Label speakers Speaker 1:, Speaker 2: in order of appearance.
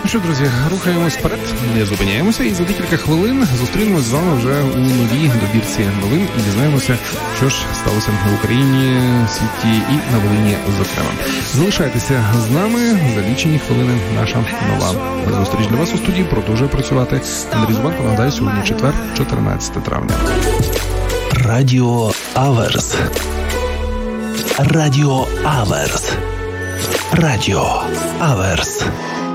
Speaker 1: Що, друзі, рухаємось вперед, не зупиняємося і за декілька хвилин зустрінемось з вами вже у новій добірці новин і дізнаємося, що ж сталося в Україні, світі і на Волині, зокрема. Залишайтеся з нами, за лічені хвилини наша нова зустріч для вас у студії продовжує працювати Андрій Зубанко. Нагадаю, сьогодні четвер, 14 травня.
Speaker 2: Радіо Аверс. Радіо Аверс. Радіо Аверс.